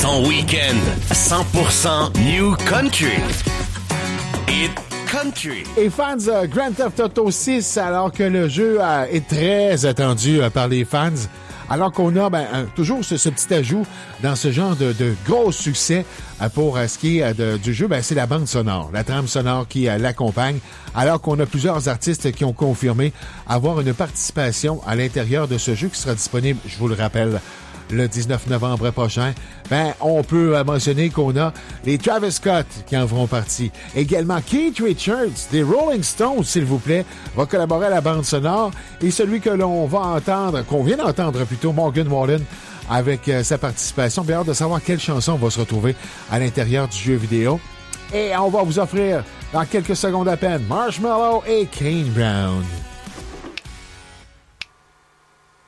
Ton week-end 100% New Country. Hit Country. Et fans Grand Theft Auto 6, alors que le jeu est très attendu par les fans, alors qu'on a toujours ce petit ajout dans ce genre de gros succès pour ce qui est du jeu, c'est la bande sonore, la trame sonore qui l'accompagne, alors qu'on a plusieurs artistes qui ont confirmé avoir une participation à l'intérieur de ce jeu qui sera disponible, je vous le rappelle, le 19 novembre prochain. On peut mentionner qu'on a les Travis Scott qui en feront partie. Également, Keith Richards des Rolling Stones, s'il vous plaît, va collaborer à la bande sonore. Et celui que l'on va entendre, qu'on vient d'entendre plutôt, Morgan Wallen, avec sa participation. Bien hâte de savoir quelle chanson va se retrouver à l'intérieur du jeu vidéo. Et on va vous offrir, dans quelques secondes à peine, Marshmello et Kane Brown.